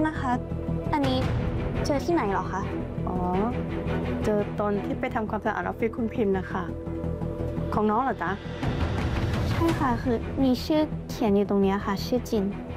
นะคะ อันนี้เจอที่ไหนเหรอคะอ๋อเจอตอนที่ไปทำความสะอาดออฟฟิศคุณพิมพ์นะคะของน้องเหรอจ๊ะใช่ค่ะคือมีชื่อเขียนอยู่ตรงนี้ค่ะชื่อจิน